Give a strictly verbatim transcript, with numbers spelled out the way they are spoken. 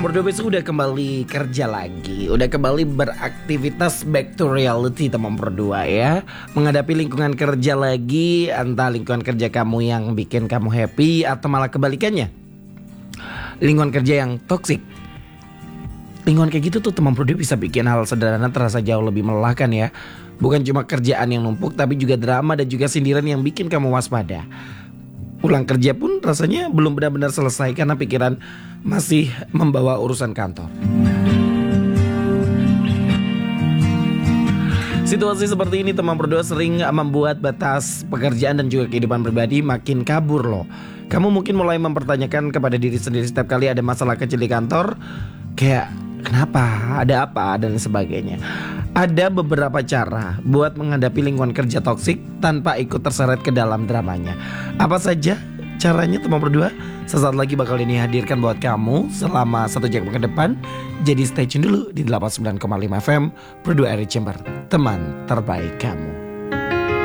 berdua besok udah kembali kerja lagi, udah kembali beraktivitas back to reality teman berdua ya. Menghadapi lingkungan kerja lagi, entah lingkungan kerja kamu yang bikin kamu happy atau malah kebalikannya, lingkungan kerja yang toksik. Lingkungan kayak gitu tuh teman berdua bisa bikin hal sederhana terasa jauh lebih melelahkan ya. Bukan cuma kerjaan yang numpuk, tapi juga drama dan juga sindiran yang bikin kamu waspada. Pulang kerja pun rasanya belum benar-benar selesai karena pikiran masih membawa urusan kantor. Situasi seperti ini teman berdua sering membuat batas pekerjaan dan juga kehidupan pribadi makin kabur loh. Kamu mungkin mulai mempertanyakan kepada diri sendiri setiap kali ada masalah kecil di kantor, kayak kenapa, ada apa, dan sebagainya. Ada beberapa cara buat menghadapi lingkungan kerja toksik tanpa ikut terseret ke dalam dramanya. Apa saja caranya teman berdua? Sesaat lagi bakal ini hadirkan buat kamu selama satu jam ke depan. Jadi stay tune dulu di delapan puluh sembilan koma lima F M Berdua Area Chamber, teman terbaik kamu.